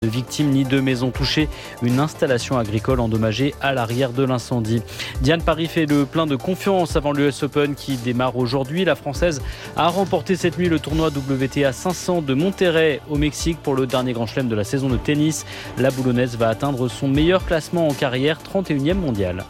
victimes ni de maisons touchées. Une installation agricole endommagée à l'arrière de l'incendie. Diane Parry fait le plein de confiance avant l'US Open qui démarre aujourd'hui. La Française a remporté cette nuit le tournoi WTA 500 de Monterrey au Mexique pour le dernier grand chelem de la saison de tennis. La Boulonnaise va atteindre son meilleur classement en carrière, 31e mondial.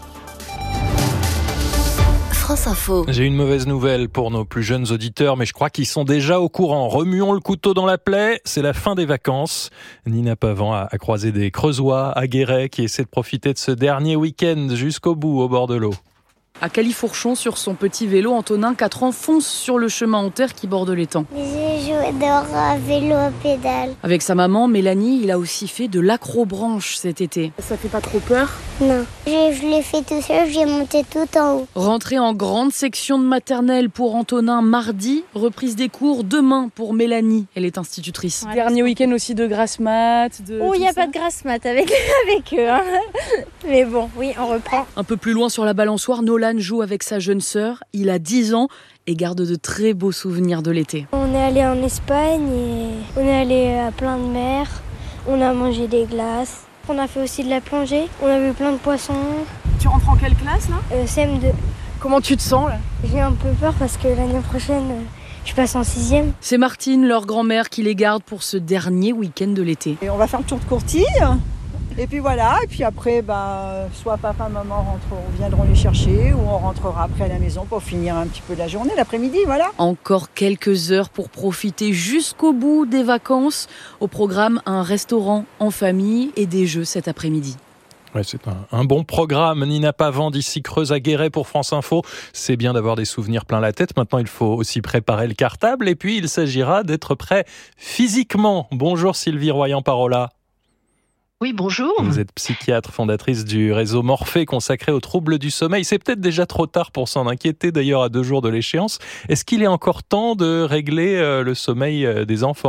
France Info. J'ai une mauvaise nouvelle pour nos plus jeunes auditeurs, mais je crois qu'ils sont déjà au courant. Remuons le couteau dans la plaie, c'est la fin des vacances. Nina Pavant a croisé des Creusois à Guéret qui essaient de profiter de ce dernier week-end jusqu'au bout au bord de l'eau. À Califourchon, sur son petit vélo, Antonin, 4 ans, fonce sur le chemin en terre qui borde l'étang. J'ai joué dehors à vélo à pédale. Avec sa maman, Mélanie, il a aussi fait de l'acrobranche cet été. Ça fait pas trop peur ? Non, je l'ai fait tout seul, j'ai monté tout en haut. Rentrée en grande section de maternelle pour Antonin mardi, reprise des cours demain pour Mélanie, elle est institutrice. Ouais, dernier week-end aussi de grasse mat. Oh, il n'y a pas de grasse mat avec eux. Hein. Mais bon, oui, on reprend. Un peu plus loin sur la balançoire, Nolan joue avec sa jeune sœur. Il a 10 ans et garde de très beaux souvenirs de l'été. On est allé en Espagne et on est allé à plein de mers. On a mangé des glaces. On a fait aussi de la plongée. On a vu plein de poissons. Tu rentres en quelle classe là ? CM2. Comment tu te sens là ? J'ai un peu peur parce que l'année prochaine, je passe en 6e. C'est Martine, leur grand-mère, qui les garde pour ce dernier week-end de l'été. Et on va faire le tour de Courtille. Et puis voilà, et puis après, soit papa, maman viendront les chercher ou on rentrera après à la maison pour finir un petit peu la journée, l'après-midi, voilà. Encore quelques heures pour profiter jusqu'au bout des vacances. Au programme, un restaurant en famille et des jeux cet après-midi. Ouais, c'est un bon programme. Nina Pavant d'ici Creuse à Guéret pour France Info. C'est bien d'avoir des souvenirs plein la tête. Maintenant, il faut aussi préparer le cartable et puis il s'agira d'être prêt physiquement. Bonjour Sylvie Royan-Parola. Oui, bonjour. Vous êtes psychiatre, fondatrice du réseau Morphée consacré aux troubles du sommeil. C'est peut-être déjà trop tard pour s'en inquiéter, d'ailleurs à 2 jours de l'échéance. Est-ce qu'il est encore temps de régler le sommeil des enfants ?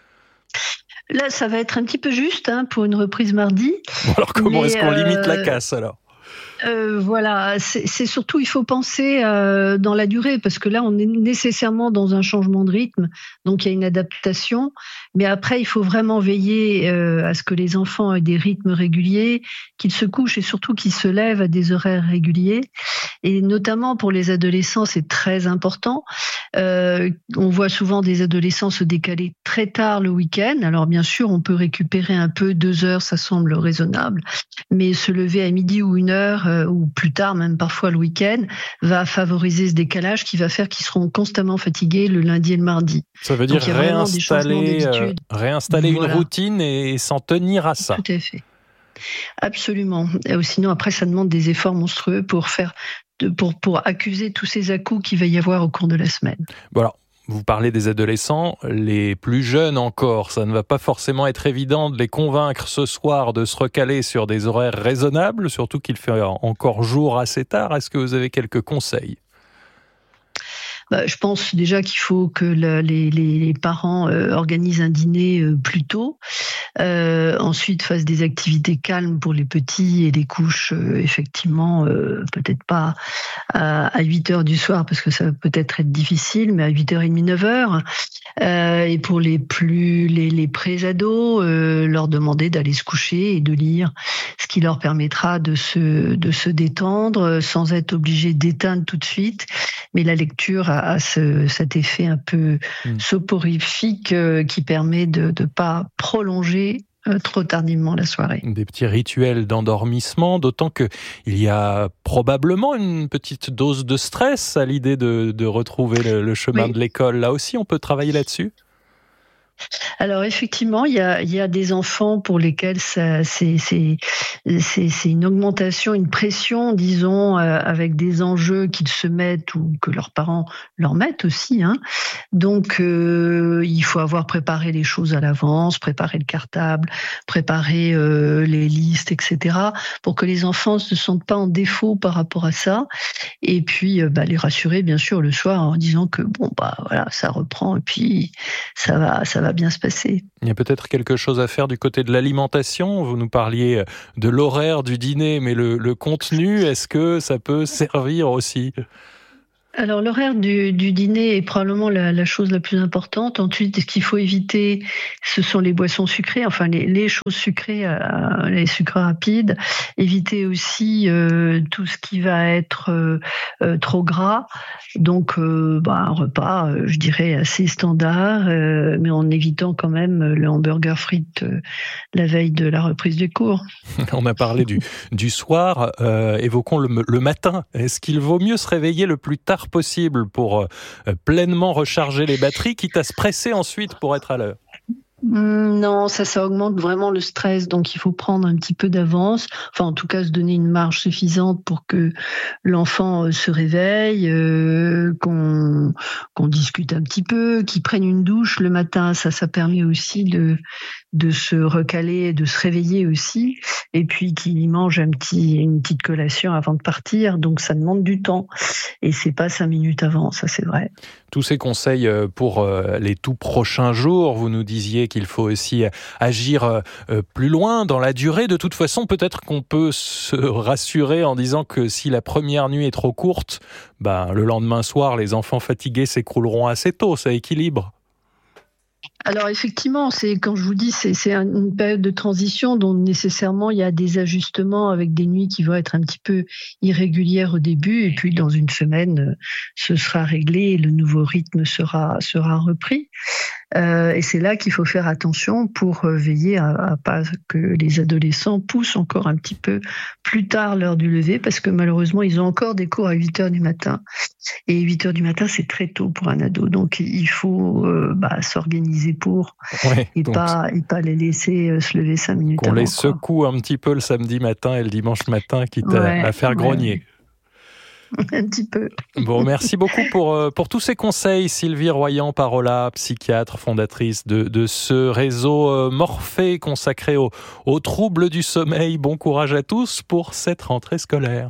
Là, ça va être un petit peu juste pour une reprise mardi. Bon, alors comment est-ce qu'on limite la casse alors ? Voilà, c'est surtout, il faut penser dans la durée, parce que là, on est nécessairement dans un changement de rythme, donc il y a une adaptation, mais après, il faut vraiment veiller à ce que les enfants aient des rythmes réguliers, qu'ils se couchent et surtout qu'ils se lèvent à des horaires réguliers, et notamment pour les adolescents, c'est très important. On voit souvent des adolescents se décaler très tard le week-end, alors bien sûr, on peut récupérer un peu, 2 heures, ça semble raisonnable, mais se lever à midi ou 1 heure, ou plus tard, même parfois le week-end, va favoriser ce décalage qui va faire qu'ils seront constamment fatigués le lundi et le mardi. Ça veut dire réinstaller une routine et s'en tenir à ça. Tout à fait. Absolument. Sinon, après, ça demande des efforts monstrueux pour accuser tous ces à-coups qu'il va y avoir au cours de la semaine. Voilà. Vous parlez des adolescents, les plus jeunes encore, ça ne va pas forcément être évident de les convaincre ce soir de se recaler sur des horaires raisonnables, surtout qu'il fait encore jour assez tard. Est-ce que vous avez quelques conseils ? Je pense déjà qu'il faut que les parents organisent un dîner plus tôt, ensuite fassent des activités calmes pour les petits et les couchent effectivement peut-être pas à 8h du soir parce que ça va peut-être être difficile, mais à 8h30, 9h. Et pour les pré-ados, leur demander d'aller se coucher et de lire, ce qui leur permettra de se détendre sans être obligés d'éteindre tout de suite. Mais la lecture a cet effet un peu soporifique qui permet de ne pas prolonger trop tardivement la soirée. Des petits rituels d'endormissement, d'autant qu'il y a probablement une petite dose de stress à l'idée de retrouver le chemin de l'école. Là aussi, on peut travailler là-dessus ? Alors effectivement, il y a des enfants pour lesquels c'est une augmentation, une pression, disons, avec des enjeux qu'ils se mettent ou que leurs parents leur mettent aussi. Donc il faut avoir préparé les choses à l'avance, préparer le cartable, préparer les listes, etc. pour que les enfants ne se sentent pas en défaut par rapport à ça. Et puis les rassurer bien sûr le soir en disant que voilà, ça reprend et puis ça va bien se passer. Il y a peut-être quelque chose à faire du côté de l'alimentation. Vous nous parliez de l'horaire du dîner, mais le contenu, est-ce que ça peut servir aussi ? Alors l'horaire du dîner est probablement la chose la plus importante. Ensuite, ce qu'il faut éviter, ce sont les boissons sucrées, enfin les choses sucrées, les sucres rapides. Éviter aussi tout ce qui va être trop gras. Donc un repas, je dirais, assez standard, mais en évitant quand même le hamburger frites la veille de la reprise des cours. On a parlé du soir, évoquons le matin. Est-ce qu'il vaut mieux se réveiller le plus tard possible pour pleinement recharger les batteries, quitte à se presser ensuite pour être à l'heure? Non, ça augmente vraiment le stress, donc il faut prendre un petit peu d'avance, enfin en tout cas se donner une marge suffisante pour que l'enfant se réveille, qu'on discute un petit peu, qu'il prenne une douche le matin, ça permet aussi de se recaler, de se réveiller aussi, et puis qu'il mange une petite collation avant de partir, donc ça demande du temps, et c'est pas 5 minutes avant, ça c'est vrai. Tous ces conseils pour les tout prochains jours, vous nous disiez qu'il faut aussi agir plus loin dans la durée. De toute façon, peut-être qu'on peut se rassurer en disant que si la première nuit est trop courte, le lendemain soir, les enfants fatigués s'écrouleront assez tôt, ça équilibre. Alors effectivement, comme je vous dis, c'est une période de transition dont nécessairement il y a des ajustements avec des nuits qui vont être un petit peu irrégulières au début, et puis dans une semaine, ce sera réglé et le nouveau rythme sera repris. Et c'est là qu'il faut faire attention pour veiller à pas que les adolescents poussent encore un petit peu plus tard l'heure du lever, parce que malheureusement, ils ont encore des cours à 8h du matin. Et 8h du matin, c'est très tôt pour un ado. Donc, il faut s'organiser pour et pas les laisser se lever 5 minutes avant. Qu'on les secoue un petit peu le samedi matin et le dimanche matin, quitte à faire grogner. Un petit peu. Bon, merci beaucoup pour tous ces conseils. Sylvie Royan-Parola, psychiatre, fondatrice de ce réseau Morphée consacré aux troubles du sommeil. Bon courage à tous pour cette rentrée scolaire.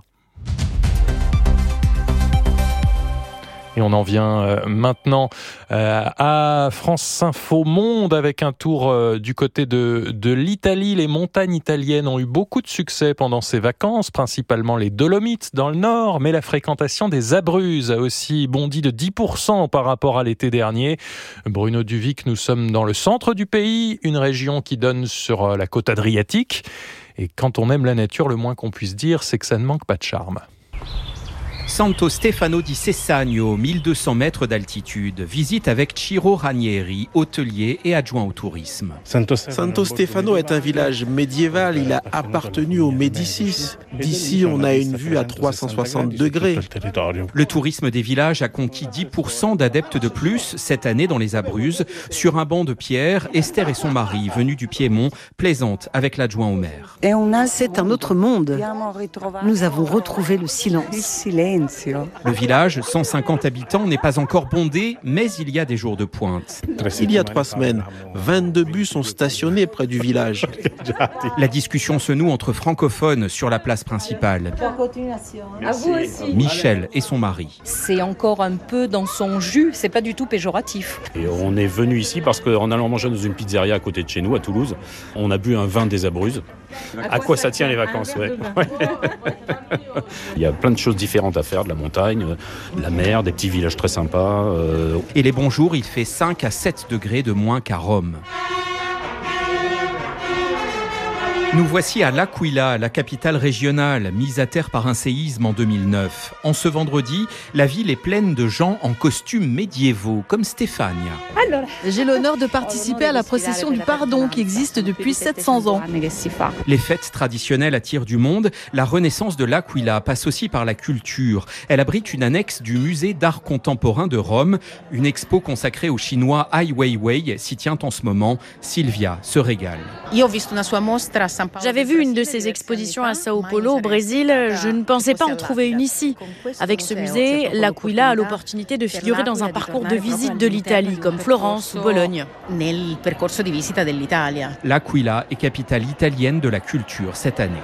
Et on en vient maintenant à France Info Monde avec un tour du côté de l'Italie. Les montagnes italiennes ont eu beaucoup de succès pendant ces vacances, principalement les Dolomites dans le nord, mais la fréquentation des Abruzzes a aussi bondi de 10% par rapport à l'été dernier. Bruno Duvic, nous sommes dans le centre du pays, une région qui donne sur la côte adriatique. Et quand on aime la nature, le moins qu'on puisse dire, c'est que ça ne manque pas de charme. Santo Stefano di Sessagno, 1200 mètres d'altitude. Visite avec Ciro Ranieri, hôtelier et adjoint au tourisme. Santo Stefano est un village médiéval. Il a appartenu aux Médicis. D'ici, on a une vue à 360 degrés. Le tourisme des villages a conquis 10% d'adeptes de plus cette année dans les Abruzzes. Sur un banc de pierre, Esther et son mari, venus du Piémont, plaisantent avec l'adjoint au maire. C'est un autre monde. Nous avons retrouvé le silence. Le village, 150 habitants, n'est pas encore bondé, mais il y a des jours de pointe. Il y a 3 semaines, 22 bus sont stationnés près du village. La discussion se noue entre francophones sur la place principale. Michel et son mari. C'est encore un peu dans son jus, c'est pas du tout péjoratif. Et on est venu ici parce qu'en allant manger dans une pizzeria à côté de chez nous, à Toulouse, on a bu un vin des Abruzzes. À quoi ça tient les vacances, ouais. Il y a plein de choses différentes à faire, de la montagne, de la mer, des petits villages très sympas. Et les bons jours, il fait 5 à 7 degrés de moins qu'à Rome. Nous voici à L'Aquila, la capitale régionale, mise à terre par un séisme en 2009. En ce vendredi, la ville est pleine de gens en costumes médiévaux, comme Stefania. J'ai l'honneur de participer à la procession du pardon qui existe depuis 700 ans. Les fêtes traditionnelles attirent du monde. La renaissance de L'Aquila passe aussi par la culture. Elle abrite une annexe du musée d'art contemporain de Rome. Une expo consacrée au chinois Ai Weiwei s'y tient en ce moment. Sylvia se régale. J'avais vu une de ces expositions à Sao Paulo, au Brésil. Je ne pensais pas en trouver une ici. Avec ce musée, L'Aquila a l'opportunité de figurer dans un parcours de visite de l'Italie, comme Florence ou Bologne. L'Aquila est capitale italienne de la culture cette année.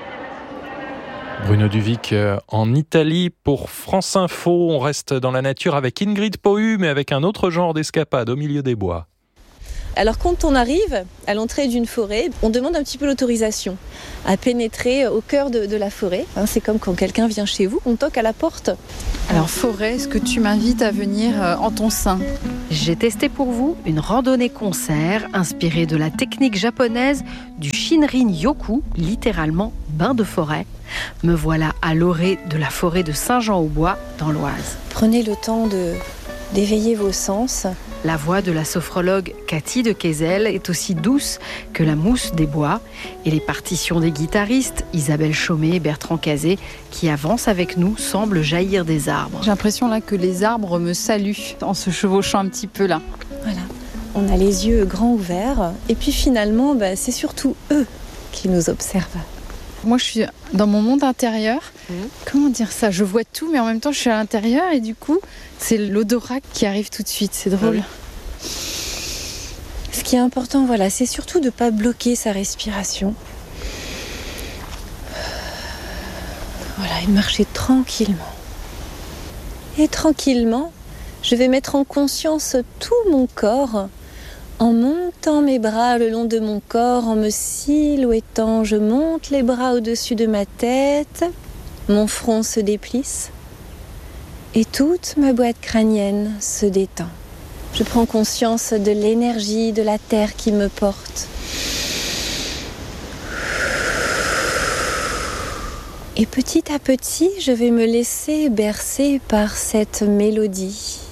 Bruno Duvic en Italie pour France Info. On reste dans la nature avec Ingrid Pohu, mais avec un autre genre d'escapade au milieu des bois. Alors quand on arrive à l'entrée d'une forêt, on demande un petit peu l'autorisation à pénétrer au cœur de la forêt. C'est comme quand quelqu'un vient chez vous, on toque à la porte. Alors forêt, est-ce que tu m'invites à venir en ton sein ? J'ai testé pour vous une randonnée-concert inspirée de la technique japonaise du Shinrin-yoku, littéralement bain de forêt. Me voilà à l'orée de la forêt de Saint-Jean-au-Bois, dans l'Oise. Prenez le temps d'éveiller vos sens. La voix de la sophrologue Cathy de Kayzel est aussi douce que la mousse des bois. Et les partitions des guitaristes, Isabelle Chaumet et Bertrand Cazé, qui avancent avec nous, semblent jaillir des arbres. J'ai l'impression là que les arbres me saluent en se chevauchant un petit peu là. Voilà, on a les yeux grands ouverts. Et puis finalement, c'est surtout eux qui nous observent. Moi, je suis dans mon monde intérieur. Comment dire ça ? Je vois tout, mais en même temps, je suis à l'intérieur. Et du coup, c'est l'odorat qui arrive tout de suite. C'est drôle. Ce qui est important, voilà, c'est surtout de ne pas bloquer sa respiration. Voilà, et marcher tranquillement. Et tranquillement, je vais mettre en conscience tout mon corps. En montant mes bras le long de mon corps, en me silhouettant, je monte les bras au-dessus de ma tête, mon front se déplisse et toute ma boîte crânienne se détend. Je prends conscience de l'énergie de la terre qui me porte. Et petit à petit, je vais me laisser bercer par cette mélodie.